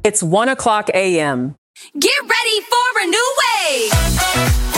It's 1 o'clock a.m. Get ready for a new wave.